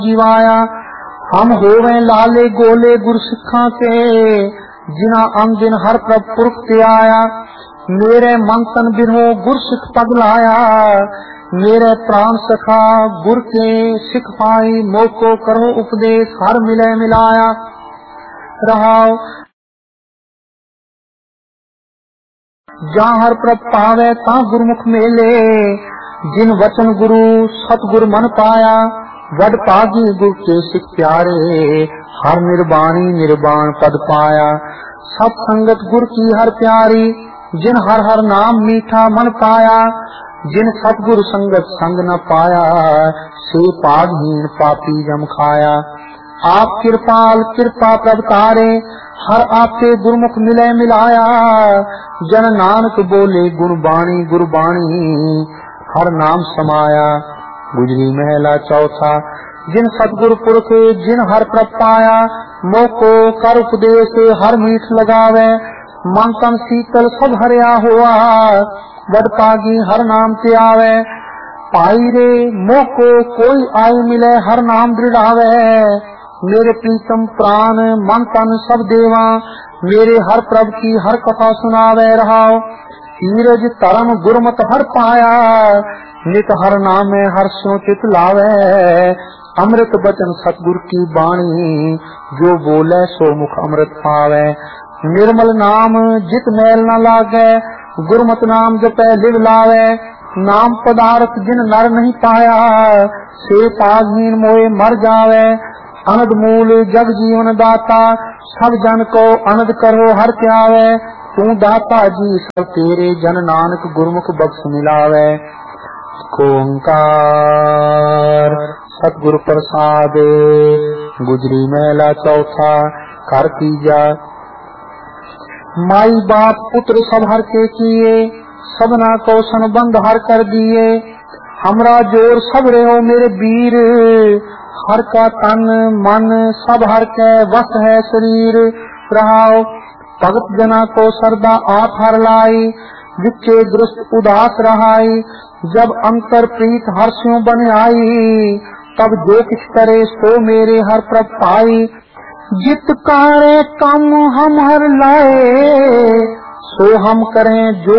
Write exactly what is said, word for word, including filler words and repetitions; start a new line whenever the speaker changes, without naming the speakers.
जीवाया। हम होवे लाले गोले गुर सिखा के, जिना अंग दिन हर प्रभ पुरख ते आया। मेरे मन तन बिनो गुर सिख पगलाया, मेरे प्राण सखा गुर के सिख पाई। मोको करो उपदेश हर मिले मिलाया। रहाओ जहाँ हर प्रभ पावे ता गुरमुख मेले, जिन वचन गुरु सतगुर मन पाया। वड पागी गुर के सिख प्यारे, हर निर्बाणी निर्बाण पद पाया। सत संगत गुर की हर प्यारी, जिन हर हर नाम मीठा मन पाया। जिन सतगुर संगत संग न पाया, से पागहीन पापी जम खाया। आप कृपाल कृपा प्रभ तारे, हर आपके गुरमुख मिले मिलाया। जन नानक बोले गुणबाणी गुरबाणी, हर नाम समाया। गुजरी महला चौथा। जिन सतगुर पुरख जिन हर प्रभ पाया, मोको कर उपदेश हर मीठ लगावे। मन तन शीतल सब हरिया हुआ, वड पागी हर नाम ते आवे। पाई रे मोको कोई आयु मिले हर नाम दृढ़ावे। मेरे प्रीतम प्राण मन तन सब देवा, मेरे हर प्रभ की हर कथा सुनावे। रहाओ नीरज तरम गुरमत हर पाया, नित हर नाम हर स्यो चित लावे। अमृत बचन सतगुर की बाणी, जो बोले सो मुख अमृत पावे। निर्मल नाम जित मैल न लागे, गुरमत नाम जपै लिव लावे। नाम पदार्थ जिन नर नहीं पाया, से पागहीन मोए मर जावे। अनद मूल जग जीवन दाता, सब जन को अनद करो हर त्यावे। तू दाता जी सब तेरे, जन नानक गुरमुख बख्श मिलावे। ओंकार सतगुरु प्रसाद। गुजरी महला चौथा। कर तीजा। माई बाप पुत्र सब हर के किए, सबना को संबंध हर कर दिए। हमरा जोर सब रहो मेरे वीर, हर का तन मन सब हर के वश है शरीर। रहाओ भगत जना को सरदा आप हर लाई, विचे दृष्ट उदास रहाई। जब अंतर प्रीत हर्षों बन आई, तब जो किछ करे सो मेरे हर प्रभ पाई। जित कारे कम हम हर लाए, सो हम करें जो